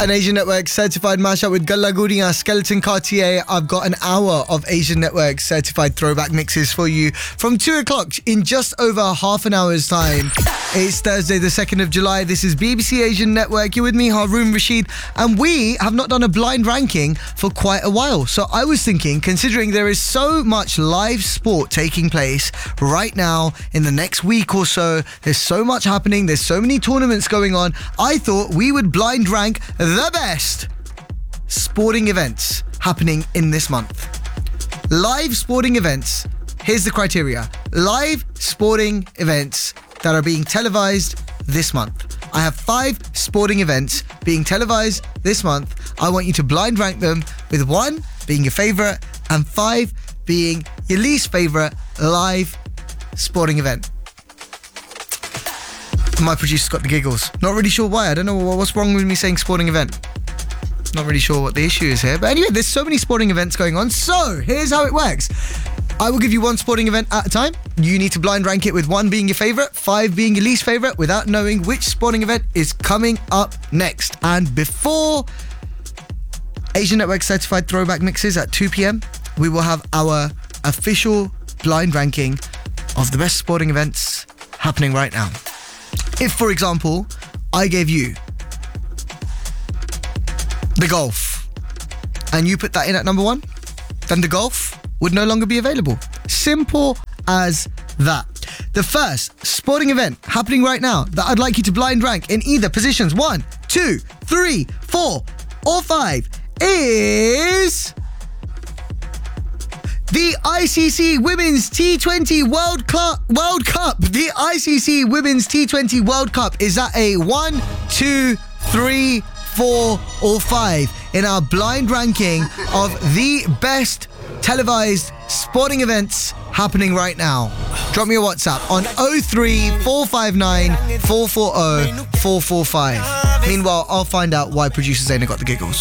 An Asian Network certified mashup with Galla Guriyan, Skeleton Cartier. I've got an hour of Asian Network certified throwback mixes for you from 2 o'clock in just over half an hour's time. It's Thursday, the 2nd of July. This is BBC Asian Network. You're with me, Haroon Rashid, and we have not done a blind ranking for quite a while. So I was thinking, considering there is so much live sport taking place right now in the next week or so, there's so much happening, there's so many tournaments going on, I thought we would blind rank the best sporting events happening in this month. Live sporting events. Here's the criteria. Live sporting events that are being televised this month. I have 5 sporting events being televised this month. I want you to blind rank them, with 1 being your favourite and 5 being your least favourite live sporting event. My producer's got the giggles. Not really sure why. I don't know what's wrong with me saying sporting event. Not really sure what the issue is here. But anyway, there's so many sporting events going on. So here's how it works. I will give you 1 sporting event at a time. You need to blind rank it, with 1 being your favourite, 5 being your least favourite, without knowing which sporting event is coming up next. And before Asian Network certified throwback mixes at 2 p.m, we will have our official blind ranking of the best sporting events happening right now. If, for example, I gave you the golf and you put that in at number 1, then the golf would no longer be available. Simple as that. The first sporting event happening right now that I'd like you to blind rank in either positions 1, 2, 3, 4 or 5 is the ICC Women's T20 World Cup. The ICC Women's T20 World Cup is at a 1, 2, 3, 4 or 5 in our blind ranking of the best televised sporting events happening right now. Drop me a WhatsApp on 03459 440 445. Meanwhile, I'll find out why producer Zaina got the giggles.